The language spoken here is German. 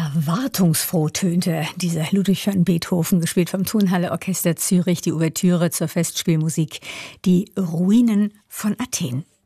Erwartungsfroh tönte dieser Ludwig van Beethoven, gespielt vom Tonhalle Orchester Zürich, die Ouvertüre zur Festspielmusik Die Ruinen von Athen.